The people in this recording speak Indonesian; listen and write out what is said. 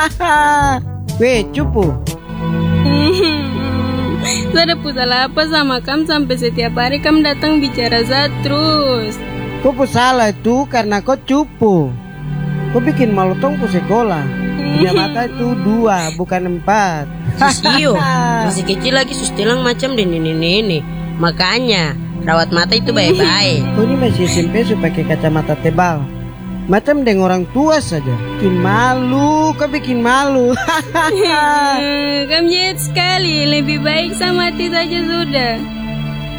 Weh, cupu. Saya ada salah apa sama kamu sampai setiap hari kamu datang bicara saya terus. Kau salah itu karena kau cupu. Kau bikin malu tong ku sekolah. Punya mata itu 2 bukan 4. Sisio, masih kecil lagi sustilang macam ini. Makanya rawat mata itu baik-baik. Kau ini masih SMP pakai kacamata tebal. Macam dengan orang tua saja. Bikin malu, kau bikin malu. Kamu jahat sekali. Lebih baik sama mati saja sudah.